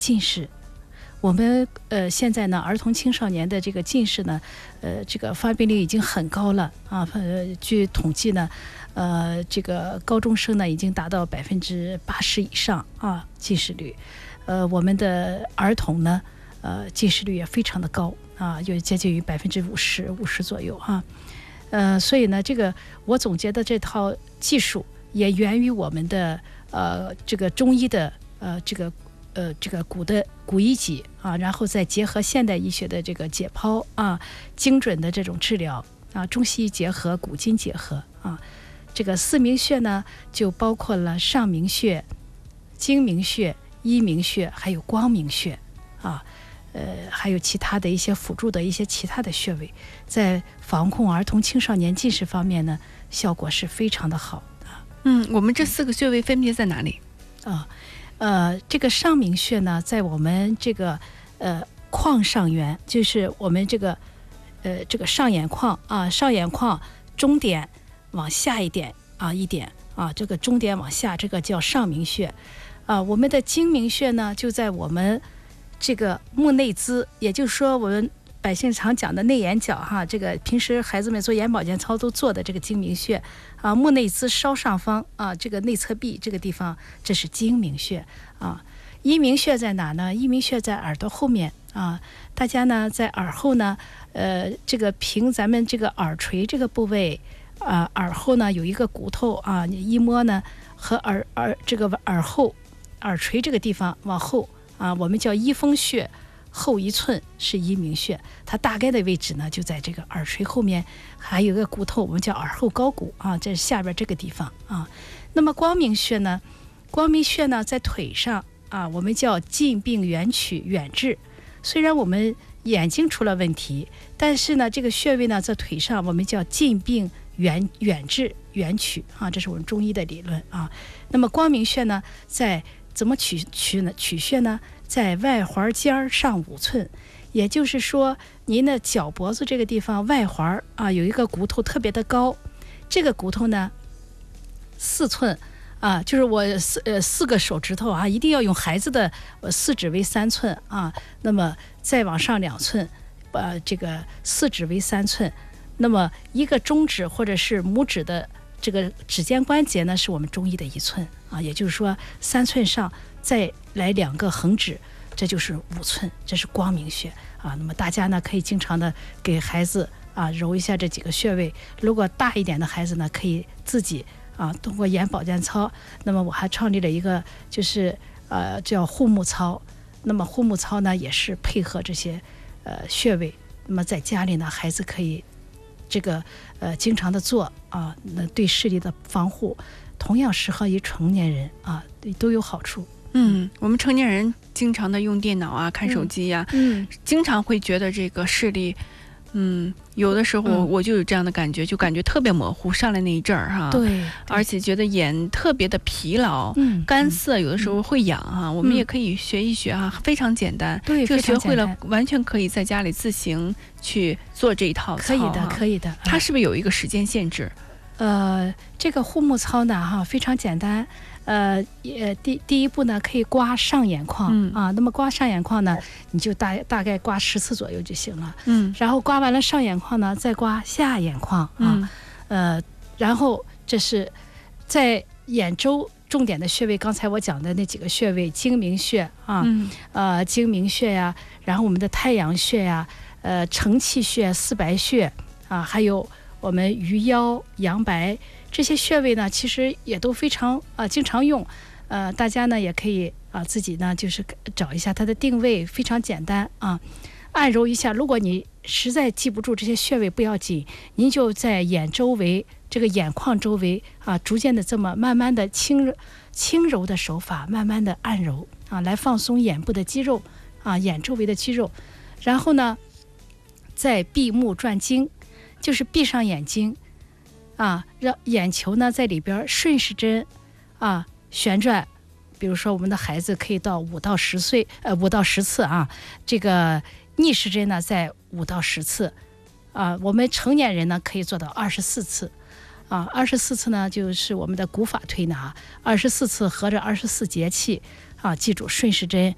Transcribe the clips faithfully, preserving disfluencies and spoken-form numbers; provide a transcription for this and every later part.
近视。我们呃现在呢，儿童青少年的这个近视呢，呃，这个发病率已经很高了啊。呃，据统计呢，呃，这个高中生呢已经达到百分之八十以上啊，近视率。呃，我们的儿童呢，呃，近视率也非常的高啊，有接近于百分之五十五十左右啊。呃，所以呢，这个我总结的这套技术也源于我们的呃这个中医的呃这个。呃，这个古的古医籍啊，然后再结合现代医学的这个解剖啊，精准的这种治疗啊，中西医结合，古今结合啊。这个四明穴呢，就包括了上明穴、睛明穴、一明穴，还有光明穴啊，呃，还有其他的一些辅助的一些其他的穴位，在防控儿童青少年近视方面呢，效果是非常的好啊。 嗯，我们这四个穴位分别在哪里啊？呃，这个上明穴呢，在我们这个呃眶上缘，就是我们这个呃这个上眼眶啊，上眼眶中点往下一点啊一点啊，这个中点往下，这个叫上明穴啊。我们的睛明穴呢，就在我们这个目内眦，也就是说我们百姓常讲的内眼角哈，这个平时孩子们做眼保健操都做的这个睛明穴啊，目内眦稍上方啊，这个内侧壁这个地方，这是睛明穴啊。一明穴在哪呢？一明穴在耳朵后面啊，大家呢在耳后呢，呃，这个凭咱们这个耳垂这个部位啊，耳后呢有一个骨头啊，你一摸呢和耳耳这个耳后耳垂这个地方往后啊，我们叫一风穴。后一寸是一明穴，它大概的位置呢就在这个耳垂后面，还有个骨头，我们叫耳后高骨啊，这是下边这个地方啊。那么光明穴呢，光明穴呢在腿上啊，我们叫近病远取远治。虽然我们眼睛出了问题，但是呢这个穴位呢在腿上，我们叫近病远远治远取啊，这是我们中医的理论啊。那么光明穴呢，在怎么取取呢？取穴呢？在外环尖上五寸，也就是说，您的脚脖子这个地方外环啊有一个骨头特别的高，这个骨头呢四寸啊，就是我四呃四个手指头啊，一定要用孩子的呃四指为三寸啊，那么再往上两寸，呃这个四指为三寸，那么一个中指或者是拇指的这个指尖关节呢，是我们中医的一寸啊，也就是说三寸上。再来两个横指，这就是五寸，这是光明穴啊。那么大家呢可以经常的给孩子啊揉一下这几个穴位。如果大一点的孩子呢，可以自己啊通过眼保健操。那么我还创立了一个就是呃叫护目操。那么护目操呢也是配合这些呃穴位。那么在家里呢，孩子可以这个呃经常的做啊，那对视力的防护同样适合于成年人啊，都有好处。 嗯，我们成年人经常的用电脑啊，看手机呀、啊， 嗯， 经常会觉得这个视力，嗯，有的时候我就有这样的感觉，嗯、就感觉特别模糊，上来那一阵儿哈， 对， 而且觉得眼特别的疲劳， 嗯， 干涩，有的时候会痒哈、啊。 嗯、 我们也可以学一学哈、啊，非常简单， 对， 这个学会了，完全可以在家里自行去做这一套操， 可以的，可以的。 它是不是有一个时间限制？ 呃，这个护目操呢，哈，非常简单。呃，也第第一步呢，可以刮上眼眶、 嗯、 啊。那么刮上眼眶呢，你就大大概刮十次左右就行了。 嗯。 然后刮完了上眼眶呢，再刮下眼眶啊。 嗯、 呃，然后这是在眼周重点的穴位，刚才我讲的那几个穴位，睛明穴啊， 嗯、 呃，睛明穴呀，然后我们的太阳穴呀，呃，承泣穴、四白穴啊，还有我们鱼腰、阳白。这些穴位呢，其实也都非常啊、呃、经常用，呃，大家呢也可以啊、呃、自己呢就是找一下它的定位，非常简单啊，按揉一下。如果你实在记不住这些穴位不要紧，您就在眼周围这个眼眶周围啊，逐渐的这么慢慢的轻轻柔的手法，慢慢的按揉啊，来放松眼部的肌肉啊，眼周围的肌肉。然后呢，再闭目转睛，就是闭上眼睛。啊，让眼球呢在里边顺时针啊旋转，比如说我们的孩子可以到五到十岁，呃五到十次啊，这个逆时针呢在五到十次，啊，我们成年人呢可以做到二十四次，啊，二十四次呢就是我们的古法推拿，二十四次合着二十四节气啊，记住顺时针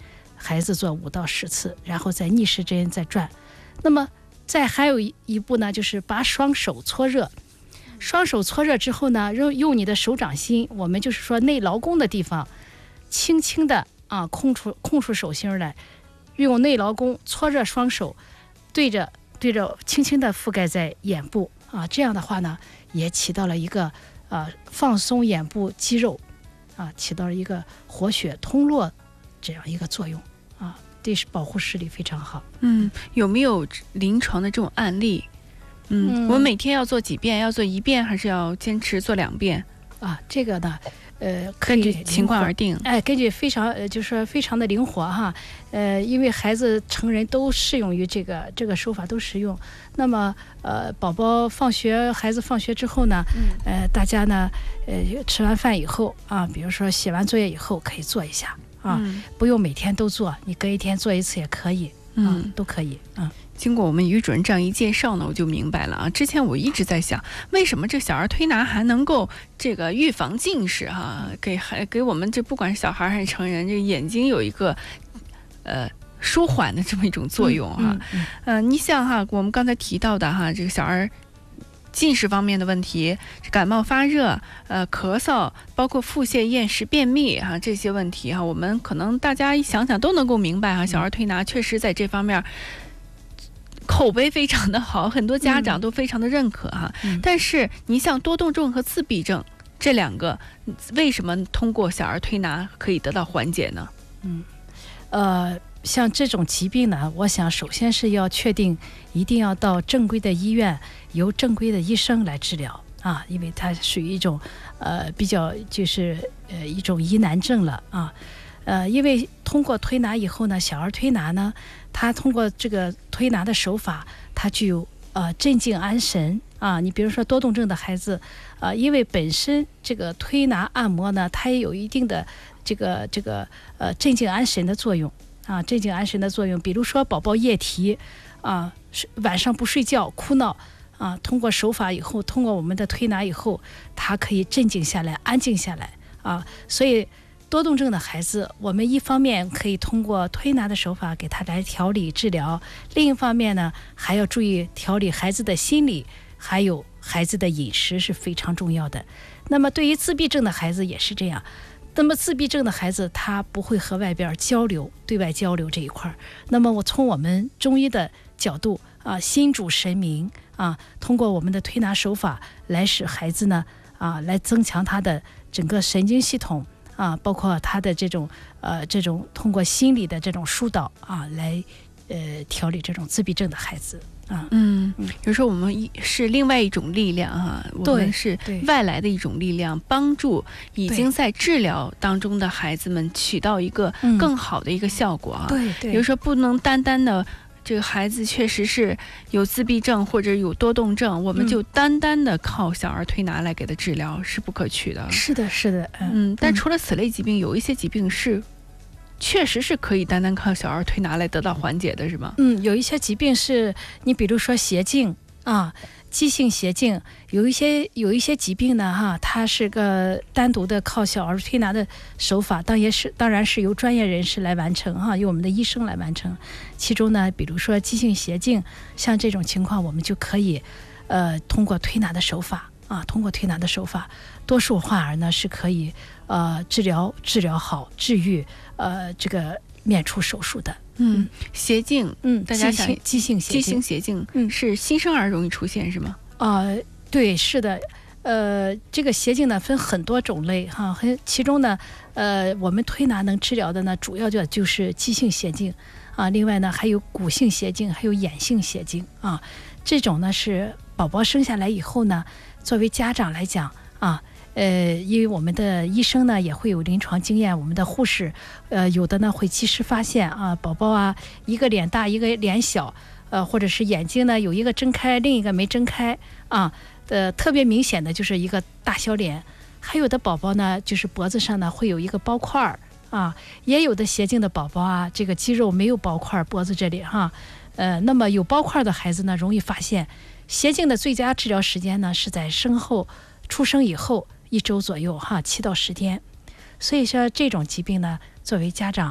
孩子做五到十次，然后在逆时针再转。那么再还有一步呢，就是把双手搓热。双手搓热之后呢，用用你的手掌心，我们就是说内劳宫的地方，轻轻的啊空出空出手心来，用内劳宫搓热双手，对着对着轻轻的覆盖在眼部啊，这样的话呢，也起到了一个啊放松眼部肌肉啊，起到了一个活血通络这样一个作用啊，对保护视力非常好。 嗯，有没有临床的这种案例？嗯，嗯我们每天要做几遍？要做一遍，还是要坚持做两遍？ 啊，这个呢，呃，根据情况而定。 哎，根据非常呃，就是说非常的灵活哈。呃，因为孩子、成人都适用于这个这个手法都适用。那么呃，宝宝放学，孩子放学之后呢，嗯、呃，大家呢，呃，吃完饭以后啊，比如说写完作业以后，可以做一下啊，嗯、不用每天都做，你隔一天做一次也可以，嗯，啊、都可以，嗯。 经过我们于主任这样一介绍呢，我就明白了啊。之前我一直在想，为什么这小儿推拿还能够这个预防近视哈、啊，给还给我们这不管是小孩还是成人，这眼睛有一个呃舒缓的这么一种作用哈、啊。嗯，嗯嗯呃，你想哈，我们刚才提到的哈，这个小儿近视方面的问题，感冒发热、呃咳嗽，包括腹泻、厌食、便秘哈、啊、这些问题哈，我们可能大家一想想都能够明白哈，小儿推拿确实在这方面口碑非常的好，很多家长都非常的认可哈、啊嗯。但是你像多动症和自闭症这两个，为什么通过小儿推拿可以得到缓解呢？ 嗯，呃，像这种疾病呢，我想首先是要确定，一定要到正规的医院，由正规的医生来治疗啊，因为它属于一种呃比较就是呃一种疑难症了啊。呃，因为通过推拿以后呢，小儿推拿呢，它通过这个推拿的手法，它具有呃镇静安神啊。你比如说多动症的孩子，啊，因为本身这个推拿按摩呢，它也有一定的这个这个呃镇静安神的作用啊，镇静安神的作用。比如说宝宝夜啼啊，晚上不睡觉哭闹啊，通过手法以后，通过我们的推拿以后，它可以镇静下来，安静下来啊，所以。多动症的孩子，我们一方面可以通过推拿的手法给他来调理治疗，另一方面呢，还要注意调理孩子的心理，还有孩子的饮食是非常重要的。那么对于自闭症的孩子也是这样，那么自闭症的孩子他不会和外边交流，对外交流这一块，那么我从我们中医的角度啊，心主神明啊，通过我们的推拿手法来使孩子呢啊，来增强他的整个神经系统。啊，包括他的这种呃，这种通过心理的这种疏导啊，来呃调理这种自闭症的孩子啊。 嗯，有时候我们是另外一种力量哈、啊，我们是外来的一种力量，帮助已经在治疗当中的孩子们起到一个更好的一个效果啊。 对对， 有时候不能单单的。这个孩子确实是有自闭症或者有多动症，我们就单单的靠小儿推拿来给他治疗、嗯、是不可取的。 是的，是的， 嗯。嗯，但除了此类疾病，有一些疾病是确实是可以单单靠小儿推拿来得到缓解的，是吗？ 嗯，有一些疾病是你比如说邪镜啊。急性邪镜有一些有一些疾病呢，哈，它是个单独的靠小儿推拿的手法，当然是当然是由专业人士来完成哈，由我们的医生来完成。其中呢，比如说急性邪镜，像这种情况，我们就可以，呃，通过推拿的手法啊，通过推拿的手法，多数患儿呢是可以呃治疗治疗好治愈呃这个免除手术的。 嗯，邪镜， 嗯， 大家想急性邪镜， 急性邪镜，嗯，是新生儿容易出现是吗？ 啊、呃，对，是的，呃，这个邪镜呢分很多种类哈，很其中呢，呃，我们推拿能治疗的呢，主要就就是急性邪镜啊，另外呢还有骨性邪镜，还有眼性邪镜啊，这种呢是宝宝生下来以后呢，作为家长来讲啊。呃，因为我们的医生呢也会有临床经验，我们的护士，呃，有的呢会及时发现啊，宝宝啊，一个脸大，一个脸小，呃，或者是眼睛呢有一个睁开，另一个没睁开啊，呃，特别明显的就是一个大小脸，还有的宝宝呢就是脖子上呢会有一个包块儿啊，也有的邪镜的宝宝啊，这个肌肉没有包块，脖子这里哈，呃，那么有包块的孩子呢容易发现，邪镜的最佳治疗时间呢是在生后出生以后。一周左右哈，七到十天，所以说这种疾病呢，作为家长，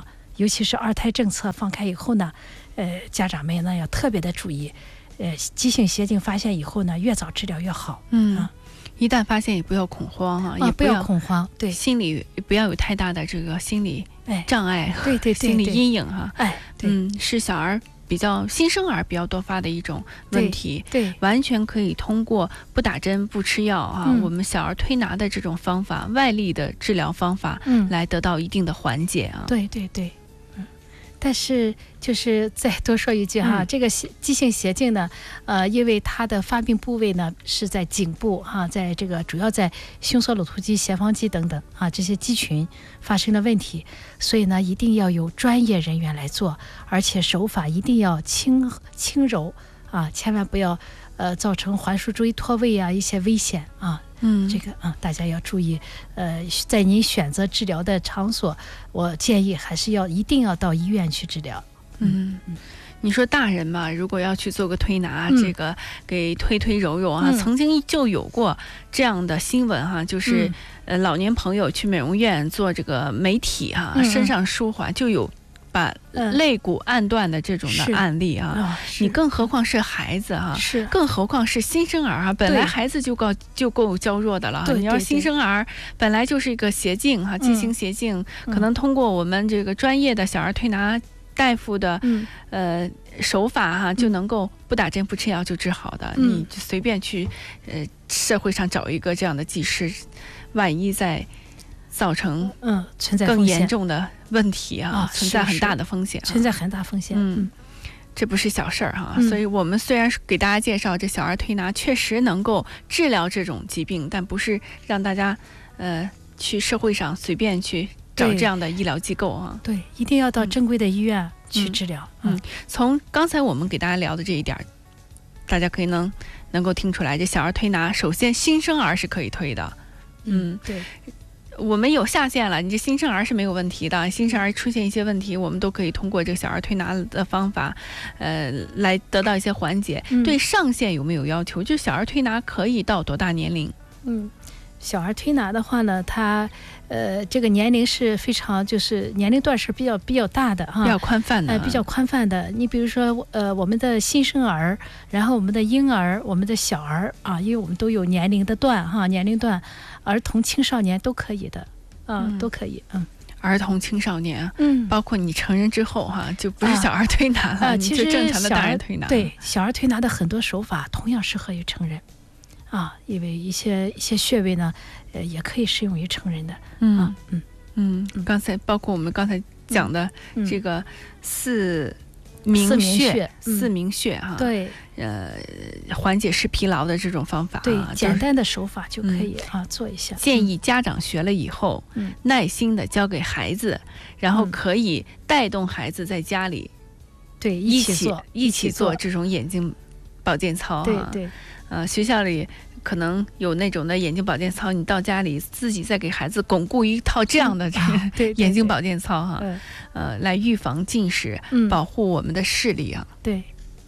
尤其是二胎政策放开以后呢，呃，家长们呢要特别的注意，呃，畸形斜颈发现以后呢，越早治疗越好。 嗯。 啊一旦发现也不要恐慌啊， 啊也不要恐慌，对， 心理不要有太大的这个心理障碍， 对对对， 心理阴影哈， 哎，对， 嗯，是小儿比较新生儿比较多发的一种问题， 对，对完全可以通过不打针不吃药啊， 嗯、 我们小儿推拿的这种方法，外力的治疗方法，嗯，来得到一定的缓解啊， 对对对。但是，就是再多说一句哈，嗯、这个畸形斜颈呢，呃，因为它的发病部位呢是在颈部哈，在这个主要在胸锁乳突肌、斜方肌等等啊这些肌群发生了问题，所以呢，一定要有专业人员来做，而且手法一定要轻轻柔啊，千万不要呃造成寰枢珠脱位啊一些危险啊。嗯，这个啊，大家要注意。呃，在您选择治疗的场所，我建议还是要一定要到医院去治疗。 嗯，嗯你说大人嘛，如果要去做个推拿，嗯、这个给推推揉揉啊，嗯、曾经就有过这样的新闻哈、啊，就是、嗯、呃老年朋友去美容院做这个美体哈、啊，嗯、身上舒滑就有。把肋骨按断的这种的案例啊， 嗯、 你更何况是孩子啊， 是， 更何况是新生儿啊，本来孩子就够就够娇弱的了，你要新生儿本来就是一个斜颈哈，畸形斜颈，嗯、可能通过我们这个专业的小儿推拿大夫的、嗯、呃手法哈、啊，就能够不打针不吃药就治好的，嗯、你就随便去呃社会上找一个这样的技师，万一在。造成嗯存在更严重的问题啊， 啊存在很大的风险、啊， 存在很大风险。 嗯，这不是小事儿、啊、哈、嗯。所以我们虽然给大家介绍这小儿推拿确实能够治疗这种疾病，但不是让大家呃去社会上随便去找这样的医疗机构啊。 对，一定要到正规的医院去治疗。 嗯，嗯从刚才我们给大家聊的这一点，大家可以能能够听出来，这小儿推拿首先新生儿是可以推的。 嗯，对。 我们有下限了，你这新生儿是没有问题的。新生儿出现一些问题，我们都可以通过这个小儿推拿的方法，呃，来得到一些缓解。嗯、对上限有没有要求？就小儿推拿可以到多大年龄？ 嗯，小儿推拿的话呢，它呃这个年龄是非常就是年龄段是比较比较大的哈， 比较宽泛的， 呃，比较宽泛的。你比如说呃我们的新生儿，然后我们的婴儿，我们的小儿啊，因为我们都有年龄的段哈，年龄段。儿童、青少年都可以的，啊、嗯，都可以，嗯。 儿童、青少年，嗯，包括你成人之后哈、啊，就不是小儿推拿了， 啊， 你就正常的大人推拿。 对，小儿推拿的很多手法同样适合于成人，啊，因为一些一些穴位呢，呃，也可以适用于成人的， 嗯啊、 嗯嗯。刚才包括我们刚才讲的这个四。明穴，四明穴哈、嗯， 对， 呃，缓解视疲劳的这种方法、啊， 对，简单的手法就可以、嗯、啊，做一下。 建议家长学了以后，嗯，耐心的教给孩子，然后可以带动孩子在家里， 对， 一起做， 一起做这种眼睛保健操、啊， 对对， 呃，学校里。可能有那种的眼睛保健操，你到家里自己再给孩子巩固一套这样的这个眼睛保健操哈、啊， 嗯、 呃，来预防近视，嗯、保护我们的视力啊。 对。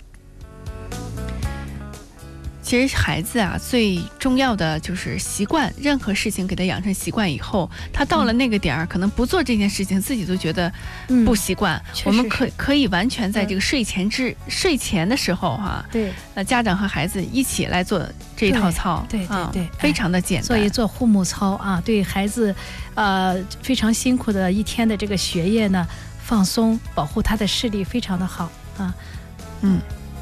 其实孩子啊，最重要的就是习惯，任何事情给他养成习惯以后，他到了那个点儿，嗯、可能不做这件事情，自己都觉得不习惯。嗯、我们可可以完全在这个睡前之、嗯、睡前的时候哈、啊， 对， 呃，家长和孩子一起来做这一套操， 对对 对, 对、 啊，非常的简单。 所以做护目操啊，对孩子，呃，非常辛苦的一天的这个学业呢，放松，保护他的视力非常的好啊， 嗯。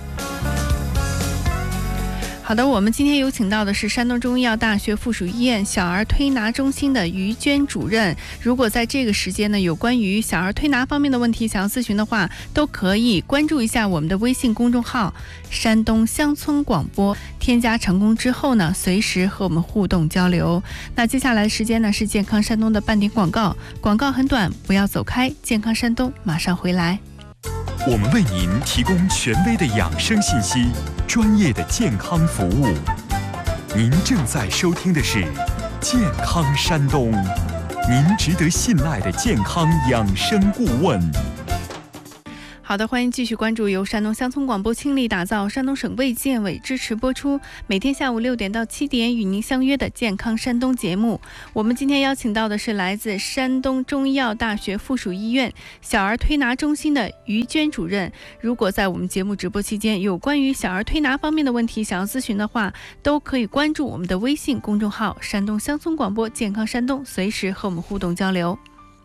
好的，我们今天有请到的是山东中医药大学附属医院小儿推拿中心的于娟主任。如果在这个时间呢，有关于小儿推拿方面的问题想要咨询的话，都可以关注一下我们的微信公众号山东乡村广播，添加成功之后呢，随时和我们互动交流。那接下来的时间呢，是健康山东的半点广告，广告很短，不要走开，健康山东马上回来。 我们为您提供权威的养生信息，专业的健康服务。您正在收听的是健康山东，您值得信赖的健康养生顾问。 好的，欢迎继续关注由山东乡村广播倾力打造、山东省卫健委支持播出，每天下午六点到七点与您相约的健康山东节目。我们今天邀请到的是来自山东中医药大学附属医院小儿推拿中心的于娟主任。如果在我们节目直播期间有关于小儿推拿方面的问题想要咨询的话，都可以关注我们的微信公众号山东乡村广播健康山东，随时和我们互动交流。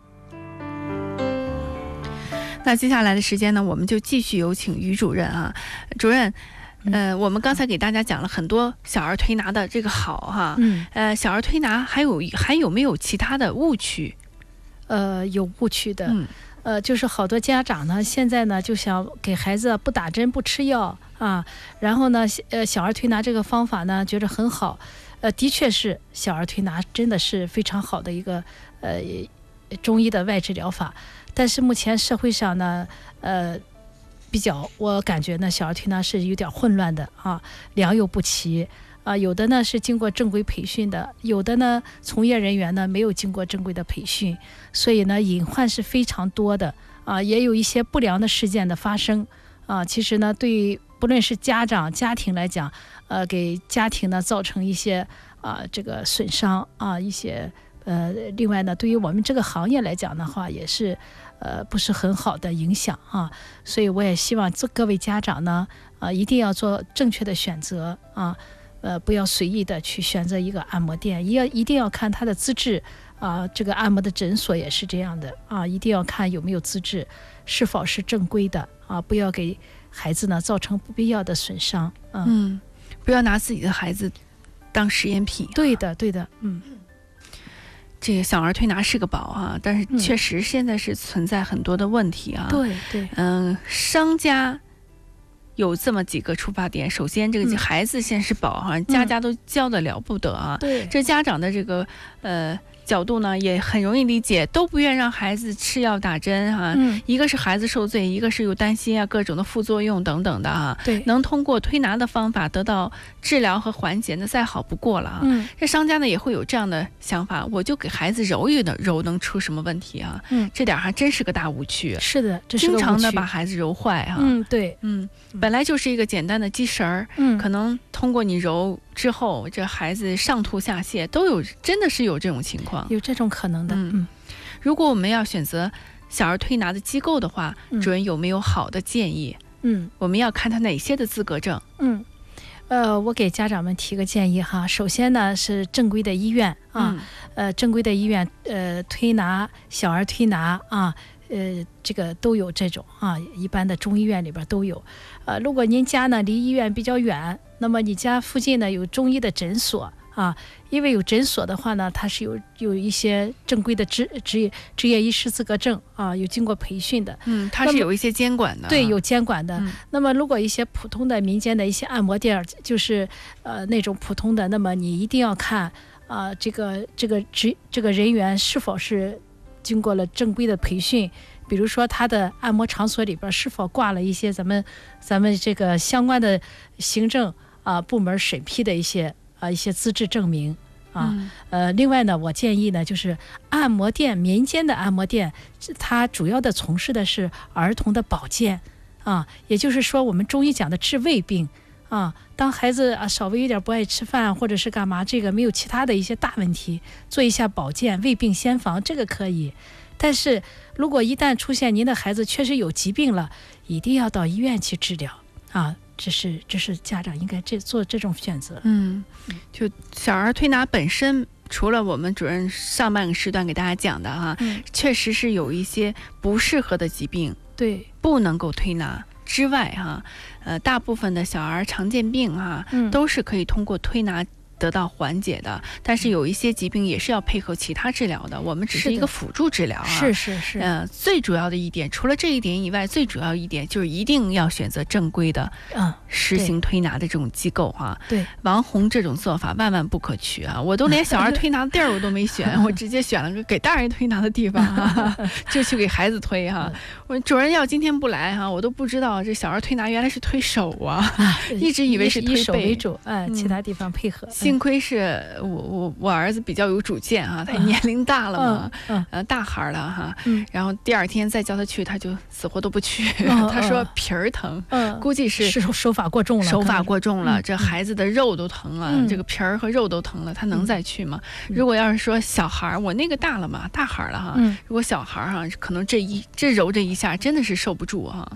那接下来的时间呢，我们就继续有请于主任啊。主任，呃，我们刚才给大家讲了很多小儿推拿的这个好哈， 嗯， 呃，小儿推拿还有还有没有其他的误区？ 呃，有误区的， 嗯， 呃，就是好多家长呢，现在呢就想给孩子不打针不吃药啊，然后呢，呃，小儿推拿这个方法呢，觉得很好，呃，的确是小儿推拿真的是非常好的一个呃中医的外治疗法。但是目前社会上呢，呃，比较我感觉呢，小儿推拿是有点混乱的啊，良莠不齐啊，有的呢是经过正规培训的，有的呢从业人员呢没有经过正规的培训，所以呢隐患是非常多的啊，也有一些不良的事件的发生啊。其实呢，对不论是家长家庭来讲，呃，给家庭呢造成一些啊这个损伤啊，一些呃，另外呢，对于我们这个行业来讲的话，也是呃不是很好的影响啊。所以我也希望各位家长呢，啊、呃，一定要做正确的选择啊，呃，不要随意的去选择一个按摩店，一要一定要看它的资质啊。这个按摩的诊所也是这样的啊，一定要看有没有资质，是否是正规的啊，不要给孩子呢造成不必要的损伤。嗯， 嗯不要拿自己的孩子当实验品。 对的，对的，嗯。 这个小儿推拿是个宝啊，但是确实现在是存在很多的问题啊。 嗯、对对， 嗯，商家有这么几个出发点。首先，这个孩子现在是宝哈、啊嗯，家家都教得了不得啊。 对， 这家长的这个呃角度呢，也很容易理解，都不愿让孩子吃药打针哈、啊嗯。一个是孩子受罪，一个是又担心啊各种的副作用等等的啊。 对， 能通过推拿的方法得到治疗和缓解，那再好不过了啊。嗯，这商家呢也会有这样的想法，我就给孩子揉一揉，揉能出什么问题啊？嗯，这点还真是个大误区。 是的，这是个误区， 经常的把孩子揉坏哈、啊。 嗯，对， 嗯，本来就是一个简单的鸡神儿，嗯，可能通过你揉之后，这孩子上吐下泻都有，真的是有这种情况， 有这种可能的。嗯， 嗯如果我们要选择小儿推拿的机构的话， 嗯、 主任有没有好的建议？ 嗯， 我们要看他哪些的资格证？ 嗯，呃，我给家长们提个建议哈。首先呢是正规的医院啊，嗯、呃，正规的医院，呃，推拿小儿推拿啊。呃，这个都有这种啊，一般的中医院里边都有。呃，如果您家呢离医院比较远，那么你家附近呢有中医的诊所啊，因为有诊所的话呢，它是有有一些正规的职职业职业医师资格证啊，有经过培训的。 嗯，它是有一些监管的。 对，有监管的、嗯。那么如果一些普通的民间的一些按摩店，就是呃那种普通的，那么你一定要看啊、呃，这个这个职这个人员是否是经过了正规的培训，比如说他的按摩场所里边是否挂了一些咱们咱们这个相关的行政啊、呃、部门审批的一些啊、呃、一些资质证明啊、嗯、呃另外呢，我建议呢就是按摩店民间的按摩店，它主要的从事的是儿童的保健啊，也就是说我们中医讲的治胃病啊，当孩子啊稍微有点不爱吃饭或者是干嘛，这个没有其他的一些大问题，做一下保健，胃病先防，这个可以。但是如果一旦出现您的孩子确实有疾病了，一定要到医院去治疗啊，这是这是家长应该这做这种选择。 嗯，就小儿推拿本身，除了我们主任上半个时段给大家讲的哈、嗯，确实是有一些不适合的疾病， 对， 不能够推拿。之外哈，呃，大部分的小儿常见病哈、嗯，都是可以通过推拿得到缓解的，但是有一些疾病也是要配合其他治疗的，我们只是一个辅助治疗啊。 是是是。 呃，最主要的一点，除了这一点以外，最主要一点就是一定要选择正规的，嗯，实行推拿的这种机构啊。 对。 王红这种做法万万不可取啊！我都连小儿推拿的地儿我都没选，我直接选了个给大人推拿的地方啊，就去给孩子推哈、啊。我主任要今天不来哈、啊，我都不知道这小儿推拿原来是推手啊，一直以为是推背以手为主，哎、嗯，其他地方配合。 幸亏是我我我儿子比较有主见啊，他年龄大了嘛， 嗯呃大孩了哈， 嗯然后第二天再叫他去，他就死活都不去， 嗯他说皮儿疼， 嗯， 估计是是手法过重了， 手法可能过重了， 嗯这孩子的肉都疼了， 嗯这个皮儿和肉都疼了，他能再去吗？ 嗯如果要是说小孩儿，我那个大了嘛，大孩儿了哈， 嗯如果小孩儿哈，可能这一这揉这一下真的是受不住哈。